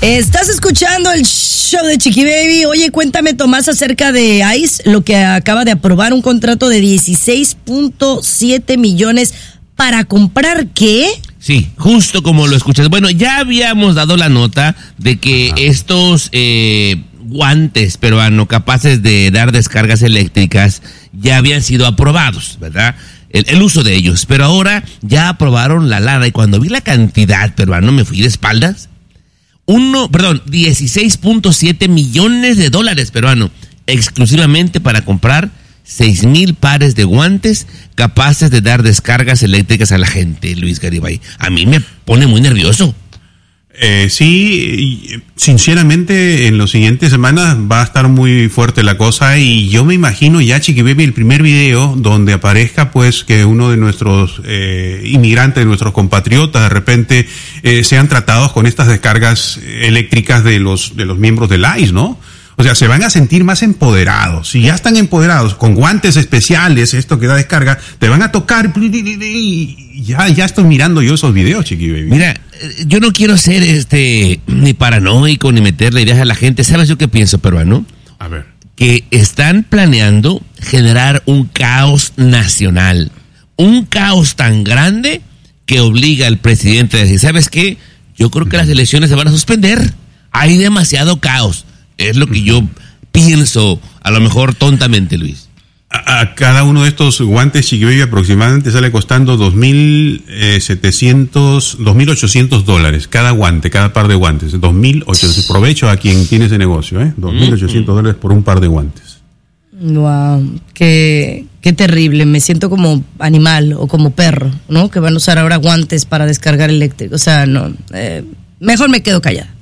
Estás escuchando el show de Chiqui Baby. Oye, cuéntame, Tomás, acerca de ICE, lo que acaba de aprobar un contrato de 16.7 millones para comprar, ¿qué? Sí, justo como lo escuchas. Bueno, ya habíamos dado la nota de que estos guantes peruanos capaces de dar descargas eléctricas ya habían sido aprobados, ¿verdad? El uso de ellos. Pero ahora ya aprobaron la lana y cuando vi la cantidad, peruano, me fui de espaldas. 16.7 millones de dólares, peruano, exclusivamente para comprar 6,000 pares de guantes capaces de dar descargas eléctricas a la gente, Luis Garibay. A mí me pone muy nervioso. Sí, sinceramente en las siguientes semanas va a estar muy fuerte la cosa y yo me imagino ya, Chiqui Baby, el primer video donde aparezca pues que uno de nuestros inmigrantes, de nuestros compatriotas, de repente sean tratados con estas descargas eléctricas de los miembros del ICE, ¿no? O sea, se van a sentir más empoderados. Si ya están empoderados, con guantes especiales, esto que da descarga, te van a tocar. Y ya estoy mirando yo esos videos, Chiqui Baby. Mira, yo no quiero ser ni paranoico ni meterle ideas a la gente. ¿Sabes yo qué pienso, peruano? A ver. Que están planeando generar un caos nacional. Un caos tan grande que obliga al presidente a decir, ¿sabes qué? Yo creo que las elecciones se van a suspender. Hay demasiado caos. Es lo que yo pienso, a lo mejor tontamente, Luis. A cada uno de estos guantes, Chiqui Baby, aproximadamente sale costando $2,800 cada guante, cada par de guantes. 2,800. Provecho a quien tiene ese negocio, $2,800 por un par de guantes. Wow, qué terrible. Me siento como animal o como perro, ¿no? Que van a usar ahora guantes para descargar eléctrico. O sea, no. Mejor me quedo callada.